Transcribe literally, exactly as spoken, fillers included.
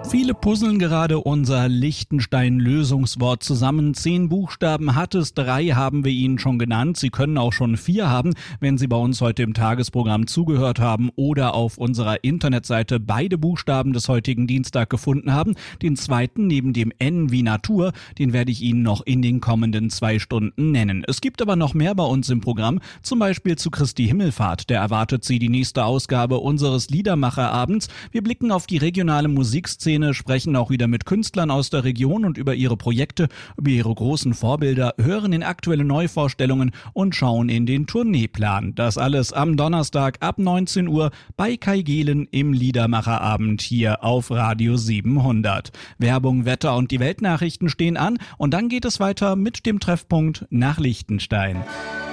Viele puzzeln gerade unser Liechtenstein-Lösungswort zusammen. Zehn Buchstaben hat es, drei haben wir Ihnen schon genannt. Sie können auch schon vier haben, wenn Sie bei uns heute im Tagesprogramm zugehört haben oder auf unserer Internetseite beide Buchstaben des heutigen Dienstag gefunden haben. Den zweiten neben dem N wie Natur, den werde ich Ihnen noch in den kommenden zwei Stunden nennen. Es gibt aber noch mehr bei uns im Programm, zum Beispiel zu Christi Himmelfahrt. Der erwartet Sie die nächste Ausgabe unseres Liedermacherabends. Wir blicken auf die regionale Musikszene, sprechen auch wieder mit Künstlern aus der Region und über ihre Projekte, über ihre großen Vorbilder, hören in aktuelle Neuvorstellungen und schauen in den Tourneeplan. Das alles am Donnerstag ab neunzehn Uhr bei Kai Gehlen im Liedermacherabend hier auf Radio siebenhundert. Werbung, Wetter und die Weltnachrichten stehen an und dann geht es weiter mit dem Treffpunkt nach Liechtenstein.